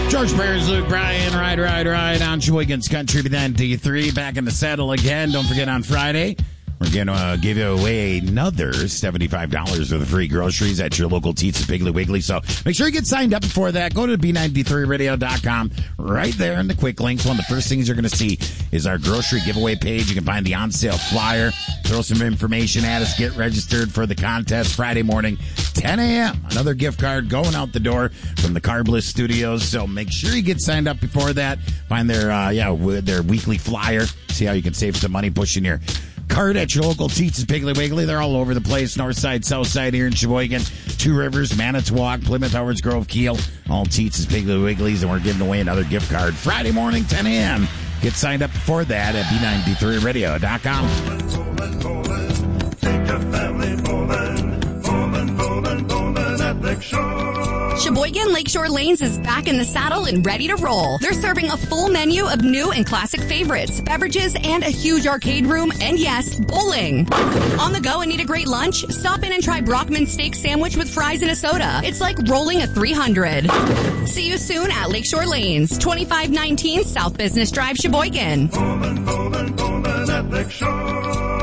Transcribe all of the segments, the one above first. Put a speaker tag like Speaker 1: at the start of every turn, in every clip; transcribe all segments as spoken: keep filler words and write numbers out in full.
Speaker 1: George Bears, Luke Bryan, ride, ride, ride on Sheboygan's Country ninety-three. Back in the saddle again. Don't forget on Friday, we're going to uh, give you away another seventy-five dollars worth of free groceries at your local Teats Piggly Wiggly. So make sure you get signed up before that. Go to B ninety-three radio dot com. Right there in the quick links. One of the first things you're going to see is our grocery giveaway page. You can find the on-sale flyer. Throw some information at us. Get registered for the contest Friday morning, ten a.m. Another gift card going out the door from the Carbliss Studios. So make sure you get signed up before that. Find their, uh, yeah, their weekly flyer. See how you can save some money pushing your cart at your local Teats Piggly Wiggly. They're all over the place. North side, south side here in Sheboygan. Two Rivers, Manitowoc, Plymouth, Howards Grove, Kiel. All Teats Piggly Wigglies. And we're giving away another gift card Friday morning, ten a.m. Get signed up before that at B ninety-three radio dot com.
Speaker 2: Bowman, Bowman, take your family bowling. Bowman, Bowman, Bowman at Lakeshore.
Speaker 3: Sheboygan Lakeshore Lanes is back in the saddle and ready to roll. They're serving a full menu of new and classic favorites, beverages, and a huge arcade room, and yes, bowling. On the go and need a great lunch? Stop in and try Brockman's steak sandwich with fries and a soda. It's like rolling a three hundred. See you soon at Lakeshore Lanes, twenty-five nineteen South Business Drive, Sheboygan.
Speaker 2: Bowman, Bowman, Bowman at Lakeshore.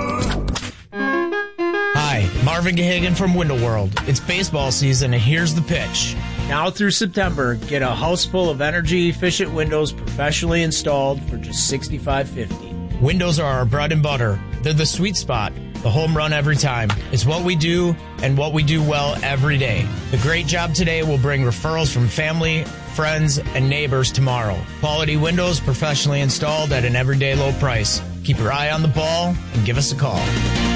Speaker 4: Hi, Marvin Gahagan from Window World. It's baseball season, and here's the pitch. Now through September, get a house full of energy-efficient windows professionally installed for just sixty-five fifty. Windows are our bread and butter. They're the sweet spot, the home run every time. It's what we do and what we do well every day. The great job today will bring referrals from family, friends, and neighbors tomorrow. Quality windows professionally installed at an everyday low price. Keep your eye on the ball and give us a call.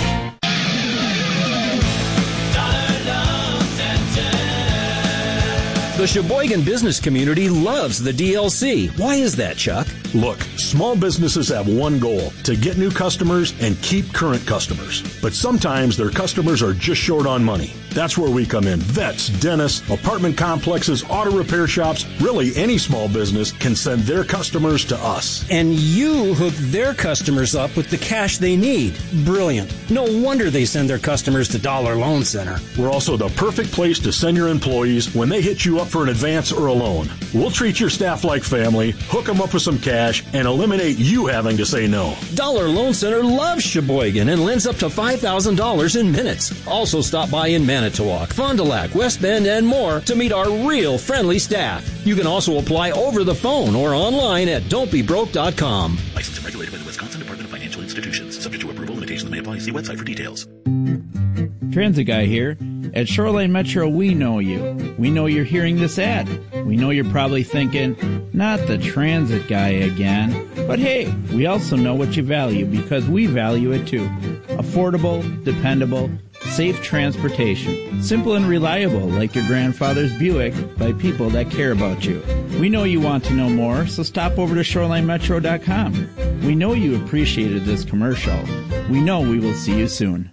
Speaker 5: The Sheboygan business community loves the D L C. Why is that, Chuck?
Speaker 6: Look, small businesses have one goal, to get new customers and keep current customers. But sometimes their customers are just short on money. That's where we come in. Vets, dentists, apartment complexes, auto repair shops, really any small business can send their customers to us.
Speaker 5: And you hook their customers up with the cash they need. Brilliant. No wonder they send their customers to Dollar Loan Center.
Speaker 6: We're also the perfect place to send your employees when they hit you up for an advance or a loan. We'll treat your staff like family, hook them up with some cash, and eliminate you having to say no.
Speaker 5: Dollar Loan Center loves Sheboygan and lends up to five thousand dollars in minutes. Also stop by in Manitowoc, Fond du Lac, West Bend, and more to meet our real friendly staff. You can also apply over the phone or online at don't be broke dot com.
Speaker 7: Licensed and regulated by the Wisconsin Department of Financial Institutions. Subject to approval, limitations may apply. See website for details.
Speaker 8: Transit Guy here. At Shoreline Metro, we know you. We know you're hearing this ad. We know you're probably thinking, not the Transit Guy again. But hey, we also know what you value because we value it too. Affordable, dependable, safe transportation. Simple and reliable like your grandfather's Buick by people that care about you. We know you want to know more, so stop over to shoreline metro dot com. We know you appreciated this commercial. We know we will see you soon.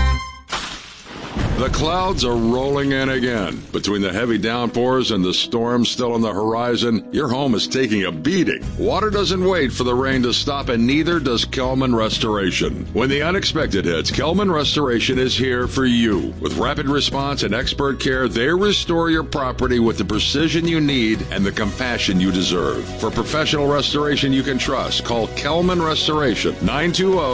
Speaker 9: The clouds are rolling in again. Between the heavy downpours and the storms still on the horizon, your home is taking a beating. Water doesn't wait for the rain to stop, and neither does Kelman Restoration. When the unexpected hits, Kelman Restoration is here for you. With rapid response and expert care, they restore your property with the precision you need and the compassion you deserve. For professional restoration you can trust, call Kelman Restoration, nine two zero